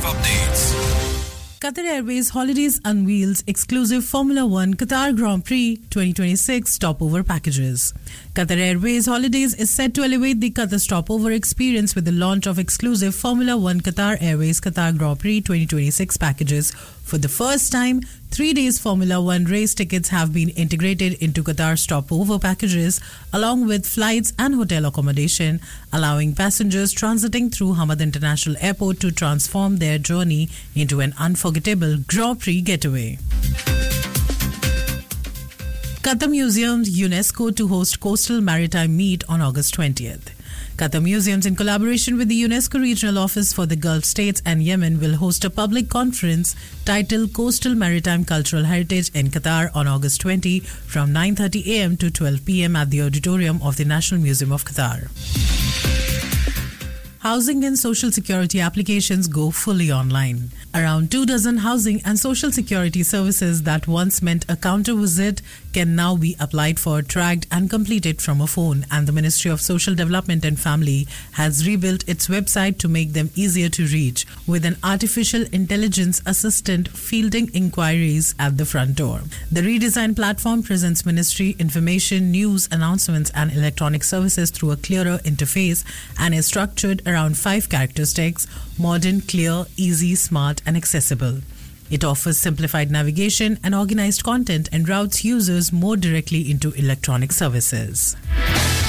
updates. Qatar Airways Holidays unveils exclusive Formula One Qatar Grand Prix 2026 stopover packages. Qatar Airways Holidays is set to elevate the Qatar stopover experience with the launch of exclusive Formula One Qatar Airways Qatar Grand Prix 2026 packages. For the first time, 3 days Formula One race tickets have been integrated into Qatar stopover packages, along with flights and hotel accommodation, allowing passengers transiting through Hamad International Airport to transform their journey into an unforgettable Grand Prix getaway. Qatar Museums UNESCO to host Coastal Maritime Meet on August 20th. Qatar Museums, in collaboration with the UNESCO Regional Office for the Gulf States and Yemen, will host a public conference titled Coastal Maritime Cultural Heritage in Qatar on August 20 from 9:30 a.m. to 12 p.m. at the auditorium of the National Museum of Qatar. Housing and social security applications go fully online. Around 24 housing and social security services that once meant a counter visit can now be applied for, tracked and completed from a phone, and the Ministry of Social Development and Family has rebuilt its website to make them easier to reach, with an artificial intelligence assistant fielding inquiries at the front door. The redesigned platform presents ministry information, news, announcements and electronic services through a clearer interface and is structured around 5 characteristics: modern, clear, easy, smart and accessible. It offers simplified navigation and organized content and routes users more directly into electronic services.